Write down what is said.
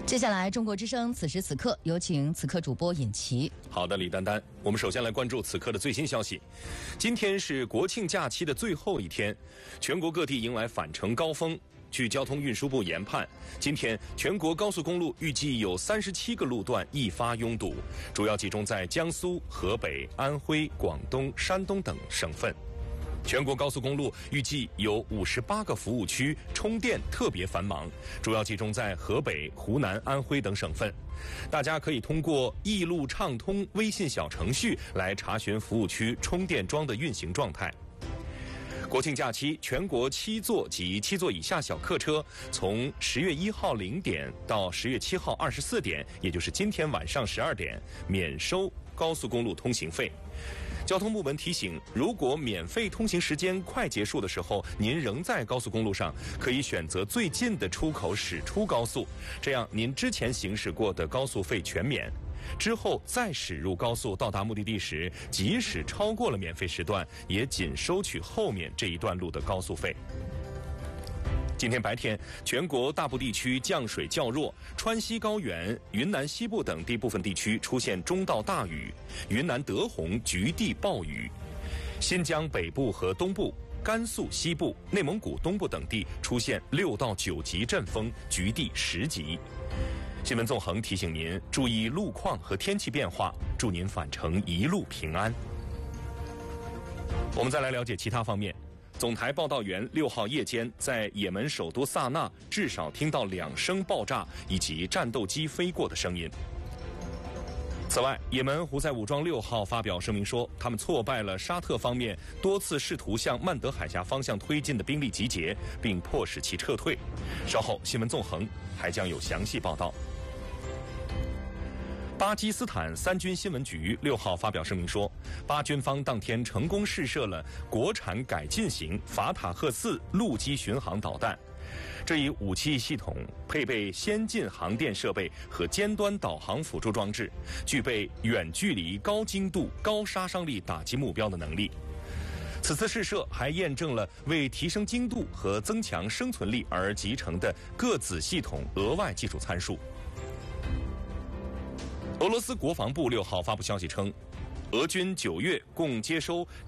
接下来，中国之声此时此刻有请此刻主播尹奇。 好的，李丹丹，我们首先来关注此刻的最新消息。今天是国庆假期的最后一天，全国各地迎来返程高峰。据交通运输部研判，今天全国高速公路预计有37个路段易发拥堵，主要集中在江苏、河北、安徽、广东、山东等省份。全国高速公路预计有58个服务区充电特别繁忙，主要集中在河北、湖南、安徽等省份。大家可以通过易路畅通微信小程序来查询服务区充电桩的运行状态。国庆假期，全国7座及7座以下小客车从10月1号0点到10月7号24点，也就是今天晚上12点，免收高速公路通行费。交通部门提醒，如果免费通行时间快结束的时候，您仍在高速公路上，可以选择最近的出口驶出高速，这样您之前行驶过的高速费全免。之后再驶入高速到达目的地时，即使超过了免费时段，也仅收取后面这一段路的高速费。今天白天，全国大部地区降水较弱，川西高原、云南西部等地部分地区出现中到大雨，云南德宏局地暴雨，新疆北部和东部、甘肃西部、内蒙古东部等地出现6到9级阵风，局地10级。新闻纵横提醒您注意路况和天气变化，祝您返程一路平安。我们再来了解其他方面。总台报道员6号夜间在也门首都萨那至少听到2声爆炸以及战斗机飞过的声音。此外，也门胡塞武装6号发表声明说，他们挫败了沙特方面多次试图向曼德海峡方向推进的兵力集结，并迫使其撤退。稍后新闻纵横还将有详细报道。巴基斯坦三军新闻局6号发表声明说，巴军方当天成功试射了国产改进型法塔赫4陆基巡航导弹。这一武器系统配备先进航电设备和尖端导航辅助装置，具备远距离高精度高杀伤力打击目标的能力。此次试射还验证了为提升精度和增强生存力而集成的各子系统额外技术参数。俄罗斯国防部6号发布消息称，俄军9月共接收